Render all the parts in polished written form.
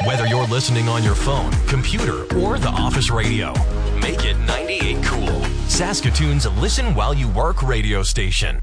Whether you're listening on your phone, computer, or the office radio, make it 98 Cool. Saskatoon's listen while you work radio station.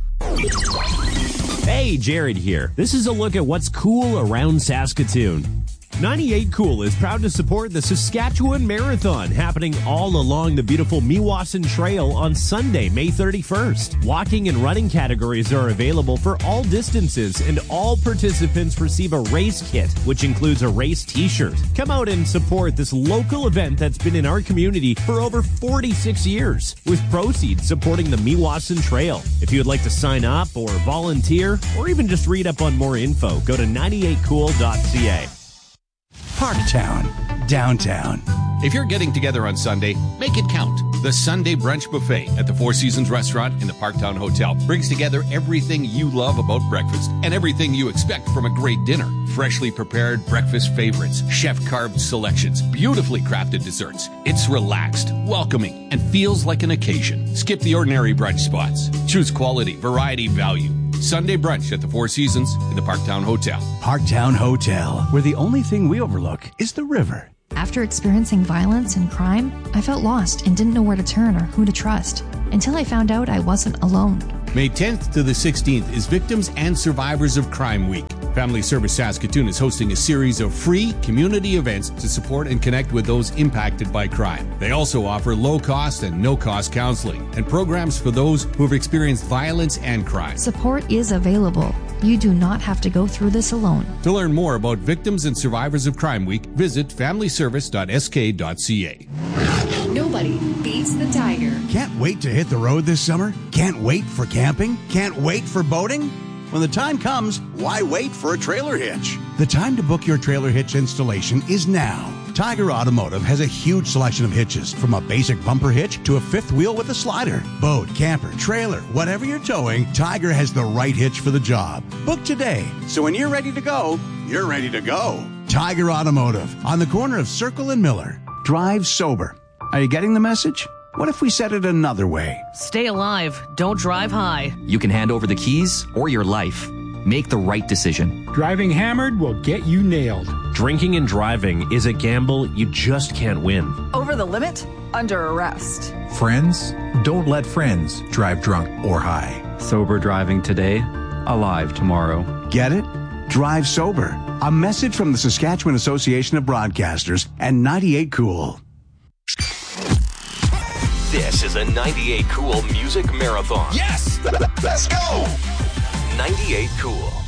Hey, Jared here. This is a look at what's cool around Saskatoon. 98 Cool is proud to support the Saskatchewan Marathon happening all along the beautiful Meewasin Trail on Sunday, May 31st. Walking and running categories are available for all distances, and all participants receive a race kit, which includes a race t-shirt. Come out and support this local event that's been in our community for over 46 years, with proceeds supporting the Meewasin Trail. If you would like to sign up or volunteer, or even just read up on more info, go to 98cool.ca. Parktown, downtown. If you're getting together on Sunday, make it count. The Sunday Brunch Buffet at the Four Seasons Restaurant in the Parktown Hotel brings together everything you love about breakfast and everything you expect from a great dinner. Freshly prepared breakfast favorites, chef-carved selections, beautifully crafted desserts. It's relaxed, welcoming, and feels like an occasion. Skip the ordinary brunch spots. Choose quality, variety, value. Sunday brunch at the Four Seasons in the Parktown Hotel. Parktown Hotel, where the only thing we overlook is the river. After experiencing violence and crime, I felt lost and didn't know where to turn or who to trust, until I found out I wasn't alone. May 10th to the 16th is Victims and Survivors of Crime Week. Family Service Saskatoon is hosting a series of free community events to support and connect with those impacted by crime. They also offer low-cost and no-cost counseling and programs for those who have experienced violence and crime. Support is available. You do not have to go through this alone. To learn more about Victims and Survivors of Crime Week, visit familyservice.sk.ca. Nobody beats the Tiger. Can't wait to hit the road this summer? Can't wait for camping? Can't wait for boating? When the time comes, why wait for a trailer hitch? The time to book your trailer hitch installation is now. Tiger Automotive has a huge selection of hitches, from a basic bumper hitch to a fifth wheel with a slider. Boat, camper, trailer, whatever you're towing, Tiger has the right hitch for the job. Book today, so when you're ready to go, you're ready to go. Tiger Automotive, on the corner of Circle and Miller. Drive sober. Are you getting the message? What if we said it another way? Stay alive. Don't drive high. You can hand over the keys or your life. Make the right decision. Driving hammered will get you nailed. Drinking and driving is a gamble you just can't win. Over the limit? Under arrest. Friends? Don't let friends drive drunk or high. Sober driving today, alive tomorrow. Get it? Drive sober. A message from the Saskatchewan Association of Broadcasters and 98 Cool. This is a 98 Cool Music Marathon. Yes! Let's go! 98 Cool.